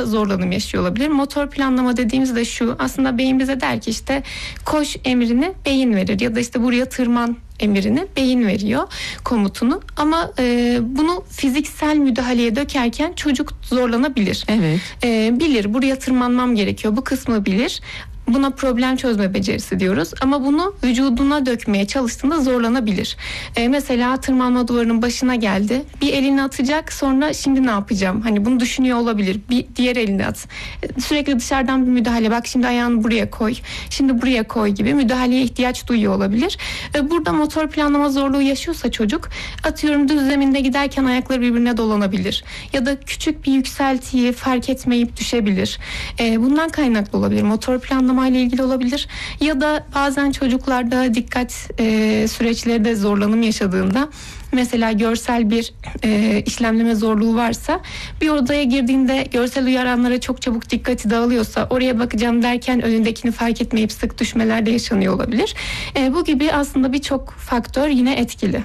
planlamada zorlanım yaşıyor olabilir. Motor planlama dediğimiz de şu, aslında beyin bize der ki işte koş emrini beyin verir ya da işte buraya tırman emrini beyin veriyor, komutunu, ama bunu fiziksel müdahaleye dökerken çocuk zorlanabilir. Evet. Bilir, buraya tırmanmam gerekiyor, bu kısmı bilir. Buna problem çözme becerisi diyoruz. Ama bunu vücuduna dökmeye çalıştığında zorlanabilir. Mesela tırmanma duvarının başına geldi. Bir elini atacak, sonra şimdi ne yapacağım? Hani bunu düşünüyor olabilir. Bir diğer elini at. Sürekli dışarıdan bir müdahale. Bak şimdi ayağını buraya koy. Şimdi buraya koy gibi müdahaleye ihtiyaç duyuyor olabilir. Burada motor planlama zorluğu yaşıyorsa çocuk, atıyorum düz zeminde giderken ayakları birbirine dolanabilir. Ya da küçük bir yükseltiyi fark etmeyip düşebilir. Bundan kaynaklı olabilir. Motor planlama ile ilgili olabilir. Ya da bazen çocuklarda dikkat süreçleri de zorlanım yaşadığında, mesela görsel bir işlemleme zorluğu varsa, bir odaya girdiğinde görsel uyaranlara çok çabuk dikkati dağılıyorsa, oraya bakacağım derken önündekini fark etmeyip sık düşmeler de yaşanıyor olabilir. Bu gibi aslında birçok faktör yine etkili.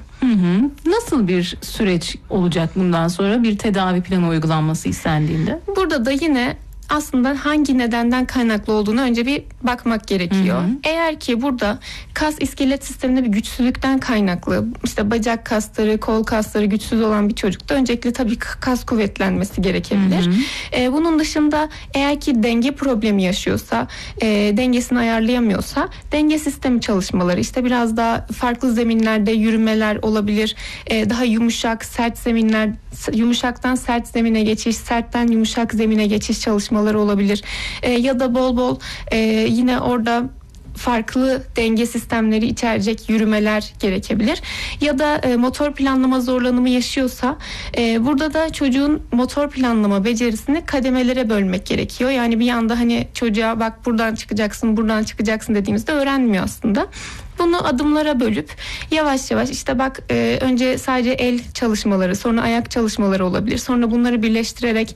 Nasıl bir süreç olacak bundan sonra bir tedavi planı uygulanması istendiğinde? Burada da yine aslında hangi nedenden kaynaklı olduğunu önce bir bakmak gerekiyor. Eğer ki burada kas iskelet sisteminde bir güçsüzlükten kaynaklı, işte bacak kasları, kol kasları güçsüz olan bir çocukta öncelikle tabii kas kuvvetlenmesi gerekebilir. Bunun dışında eğer ki denge problemi yaşıyorsa, dengesini ayarlayamıyorsa, denge sistemi çalışmaları, işte biraz daha farklı zeminlerde yürümeler olabilir. Daha yumuşak, sert zeminler, yumuşaktan sert zemine geçiş, sertten yumuşak zemine geçiş çalışmaları olabilir. Ya da bol bol yine orada farklı denge sistemleri içerecek yürümeler gerekebilir. Ya da motor planlama zorlanımı yaşıyorsa, burada da çocuğun motor planlama becerisini kademelere bölmek gerekiyor. Yani bir anda hani çocuğa bak buradan çıkacaksın, buradan çıkacaksın dediğimizde öğrenmiyor aslında. Bunu adımlara bölüp yavaş yavaş, işte bak önce sadece el çalışmaları, sonra ayak çalışmaları olabilir. Sonra bunları birleştirerek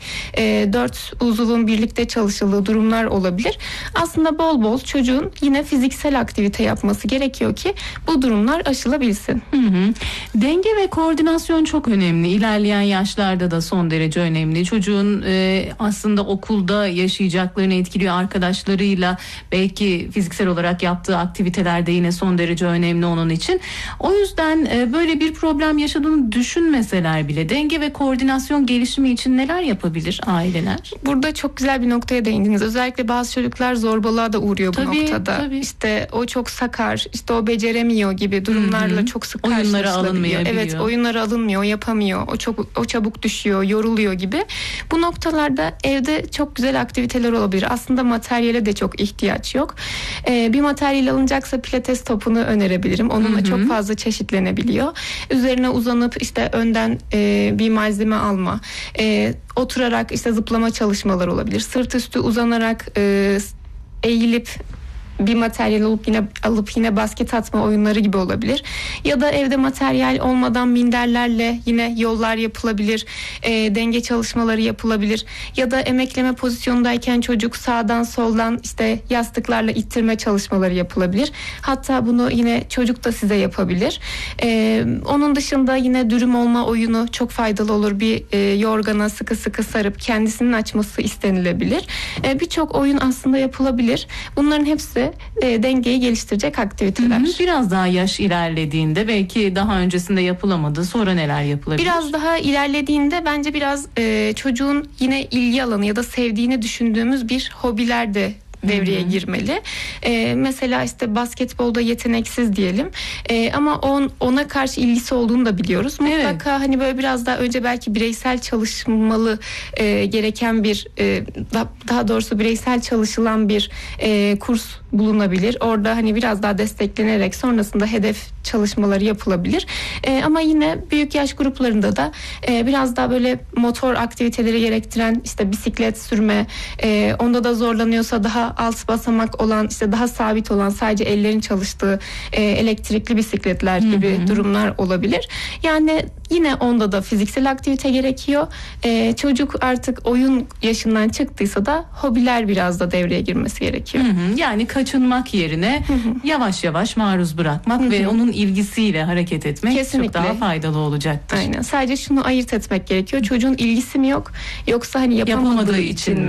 4 uzuvun birlikte çalışıldığı durumlar olabilir. Aslında bol bol çocuğun yine fiziksel aktivite yapması gerekiyor ki bu durumlar aşılabilsin. Denge ve koordinasyon çok önemli. İlerleyen yaşlarda da son derece önemli. Çocuğun aslında okulda yaşayacaklarını etkiliyor, arkadaşlarıyla belki fiziksel olarak yaptığı aktivitelerde yine son derece önemli onun için. O yüzden böyle bir problem yaşadığını düşünmeseler bile denge ve koordinasyon gelişimi için neler yapabilir aileler? Burada çok güzel bir noktaya değindiniz. Özellikle bazı çocuklar zorbalığa da uğruyor bu noktada. Tabii. İşte o çok sakar, işte o beceremiyor gibi durumlarla çok sık karşılaşılabiliyor. Evet, oyunlara alınmıyor, yapamıyor. O çabuk düşüyor, yoruluyor gibi. Bu noktalarda evde çok güzel aktiviteler olabilir. Aslında materyale de çok ihtiyaç yok. Bir materyal alınacaksa pilates topunu önerebilirim. Onunla çok fazla çeşitlenebiliyor. Üzerine uzanıp işte önden bir malzeme alma, oturarak işte zıplama çalışmaları olabilir. Sırt üstü uzanarak eğilip bir materyal alıp yine basket atma oyunları gibi olabilir. Ya da evde materyal olmadan minderlerle yine yollar yapılabilir. Denge çalışmaları yapılabilir. Ya da emekleme pozisyondayken çocuk sağdan soldan işte yastıklarla ittirme çalışmaları yapılabilir. Hatta bunu yine çocuk da size yapabilir. Onun dışında yine dürüm olma oyunu çok faydalı olur. Bir yorgana sıkı sıkı sarıp kendisinin açması istenilebilir. Birçok oyun aslında yapılabilir. Bunların hepsi dengeyi geliştirecek aktiviteler. Biraz daha yaş ilerlediğinde belki daha öncesinde yapılamadı. Sonra neler yapılabilir? Biraz daha ilerlediğinde bence biraz çocuğun yine ilgi alanı ya da sevdiğini düşündüğümüz bir hobiler de devreye girmeli. Mesela işte basketbolda yeteneksiz diyelim. Ama ona karşı ilgisi olduğunu da biliyoruz. Mutlaka hani böyle biraz daha önce belki bireysel çalışmalı gereken bir daha doğrusu bireysel çalışılan bir kurs bulunabilir. Orada hani biraz daha desteklenerek sonrasında hedef çalışmaları yapılabilir. Ama yine büyük yaş gruplarında da biraz daha böyle motor aktiviteleri gerektiren işte bisiklet sürme, onda da zorlanıyorsa daha alt basamak olan, işte daha sabit olan, sadece ellerin çalıştığı elektrikli bisikletler gibi durumlar olabilir. Yani yine onda da fiziksel aktivite gerekiyor. Çocuk artık oyun yaşından çıktıysa da hobiler biraz da devreye girmesi gerekiyor. Yani kaçınmak yerine yavaş yavaş maruz bırakmak ve onun ilgisiyle hareket etmek kesinlikle çok daha faydalı olacaktır. Aynen. Sadece şunu ayırt etmek gerekiyor. Çocuğun ilgisi mi yok, yoksa hani yapamadığı için mi?